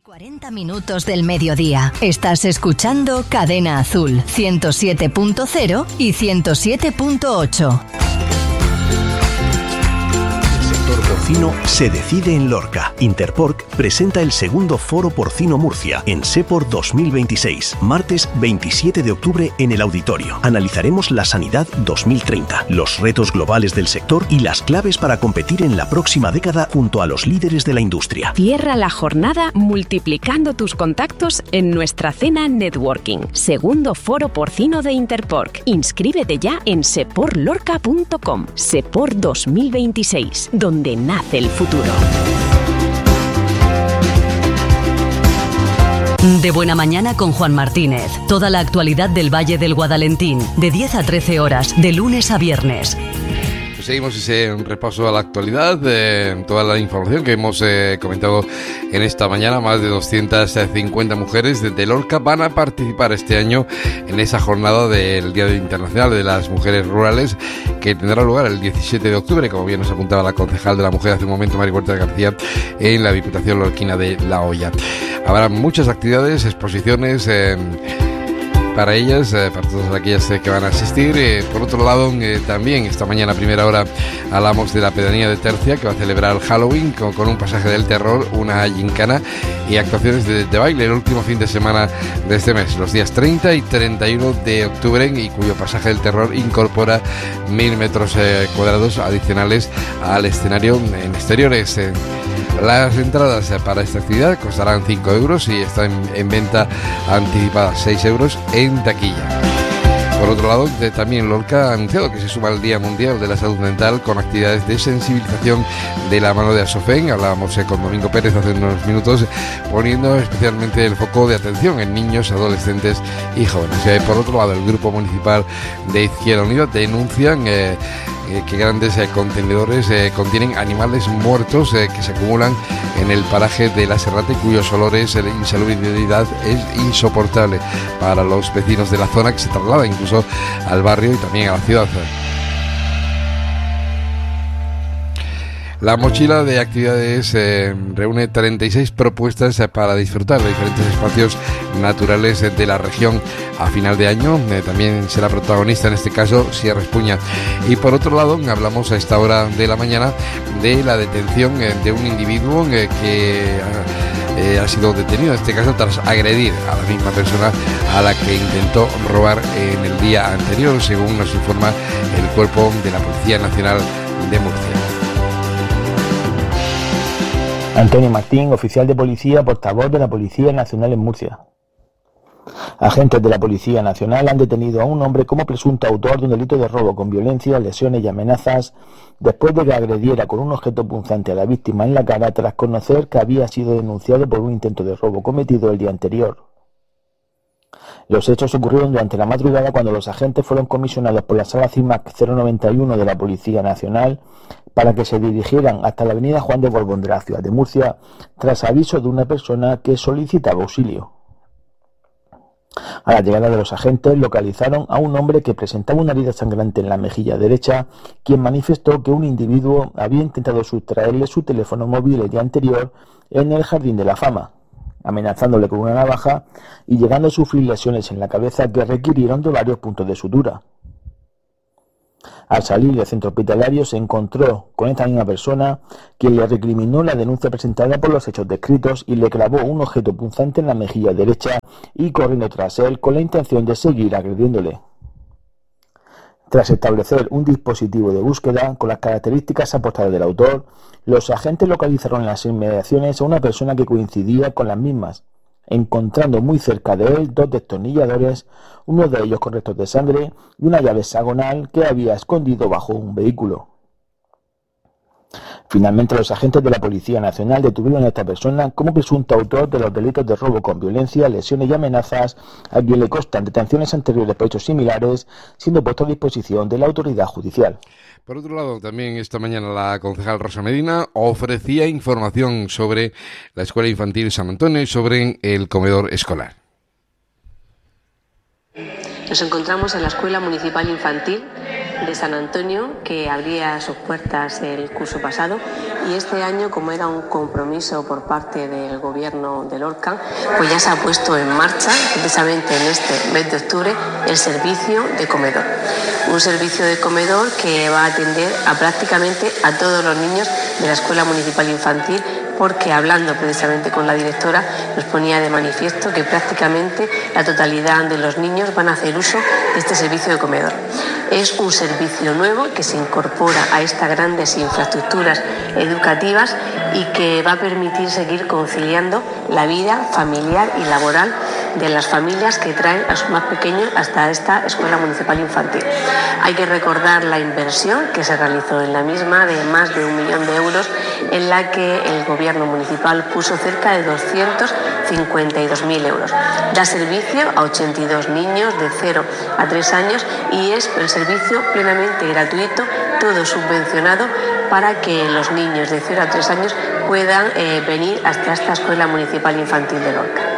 40 minutos del mediodía. Estás escuchando Cadena Azul 107.0 y 107.8. Porcino se decide en Lorca. Interporc presenta el segundo Foro Porcino Murcia en SEPOR 2026, martes 27 de octubre en el auditorio. Analizaremos la sanidad 2030, los retos globales del sector y las claves para competir en la próxima década junto a los líderes de la industria. Cierra la jornada multiplicando tus contactos en nuestra cena networking. Segundo Foro Porcino de Interporc. Inscríbete ya en seporlorca.com. SEPOR 2026, donde nace el futuro. De Buena Mañana con Juan Martínez. Toda la actualidad del Valle del Guadalentín, de 10 a 13 horas, de lunes a viernes. Seguimos ese repaso a la actualidad, toda la información que hemos comentado en esta mañana. Más de 250 mujeres de Lorca van a participar este año en esa jornada del Día Internacional de las Mujeres Rurales, que tendrá lugar el 17 de octubre, como bien nos apuntaba la concejal de la mujer hace un momento, Mari Huerta García, en la Diputación Lorquina de La Hoya. Habrá muchas actividades, exposiciones para ellas, para todas aquellas que van a asistir. Por otro lado, también esta mañana a primera hora hablamos de la pedanía de Tercia, que va a celebrar Halloween con un pasaje del terror, una gincana y actuaciones de baile el último fin de semana de este mes, los días 30 y 31 de octubre, y cuyo pasaje del terror incorpora 1.000 metros cuadrados adicionales al escenario en exteriores. Las entradas para esta actividad costarán 5 euros y están en venta anticipada 6 euros en taquilla. Por otro lado, también Lorca ha anunciado que se suma al Día Mundial de la Salud Mental con actividades de sensibilización de la mano de Asofen. Hablábamos con Domingo Pérez hace unos minutos, poniendo especialmente el foco de atención en niños, adolescentes y jóvenes. Por otro lado, el Grupo Municipal de Izquierda Unida denuncian que grandes contenedores contienen animales muertos que se acumulan en el paraje de la Serrate, cuyos olores de insalubridad es insoportable para los vecinos de la zona, que se traslada incluso al barrio y también a la ciudad. La mochila de actividades reúne 36 propuestas para disfrutar de diferentes espacios naturales de la región a final de año. También será protagonista en este caso Sierra Espuña. Y por otro lado, hablamos a esta hora de la mañana de la detención de un individuo que ha sido detenido, en este caso tras agredir a la misma persona a la que intentó robar en el día anterior, según nos informa el Cuerpo de la Policía Nacional de Murcia. Antonio Martín, oficial de policía, portavoz de la Policía Nacional en Murcia. Agentes de la Policía Nacional han detenido a un hombre como presunto autor de un delito de robo con violencia, lesiones y amenazas después de que agrediera con un objeto punzante a la víctima en la cara tras conocer que había sido denunciado por un intento de robo cometido el día anterior. Los hechos ocurrieron durante la madrugada cuando los agentes fueron comisionados por la Sala CIMAC 091 de la Policía Nacional para que se dirigieran hasta la avenida Juan de Borbón de la ciudad de Murcia tras aviso de una persona que solicitaba auxilio. A la llegada de los agentes localizaron a un hombre que presentaba una herida sangrante en la mejilla derecha, quien manifestó que un individuo había intentado sustraerle su teléfono móvil el día anterior en el Jardín de la Fama, amenazándole con una navaja y llegando a sufrir lesiones en la cabeza que requirieron de varios puntos de sutura. Al salir del centro hospitalario se encontró con esta misma persona, quien le recriminó la denuncia presentada por los hechos descritos y le clavó un objeto punzante en la mejilla derecha y corriendo tras él con la intención de seguir agrediéndole. Tras establecer un dispositivo de búsqueda con las características aportadas del autor, los agentes localizaron en las inmediaciones a una persona que coincidía con las mismas, encontrando muy cerca de él 2 destornilladores, uno de ellos con restos de sangre y una llave hexagonal que había escondido bajo un vehículo. Finalmente, los agentes de la Policía Nacional detuvieron a esta persona como presunto autor de los delitos de robo con violencia, lesiones y amenazas, a quien le constan detenciones anteriores por hechos similares, siendo puesto a disposición de la autoridad judicial. Por otro lado, también esta mañana la concejal Rosa Medina ofrecía información sobre la Escuela Infantil San Antonio y sobre el comedor escolar. Nos encontramos en la Escuela Municipal Infantil de San Antonio, que abría sus puertas el curso pasado, y este año, como era un compromiso por parte del gobierno de Lorca, pues ya se ha puesto en marcha, precisamente en este mes de octubre, el servicio de comedor. Un servicio de comedor que va a atender a prácticamente a todos los niños de la Escuela Municipal Infantil, porque hablando precisamente con la directora nos ponía de manifiesto que prácticamente la totalidad de los niños van a hacer uso de este servicio de comedor. Es un servicio nuevo que se incorpora a estas grandes infraestructuras educativas y que va a permitir seguir conciliando la vida familiar y laboral de las familias que traen a sus más pequeños hasta esta Escuela Municipal Infantil. Hay que recordar la inversión que se realizó en la misma de más de 1 millón de euros, en la que el gobierno municipal puso cerca de 252.000 euros. Da servicio a 82 niños de 0 a 3 años y es el servicio plenamente gratuito, todo subvencionado, para que los niños de 0 a 3 años puedan venir hasta esta Escuela Municipal Infantil de Lorca.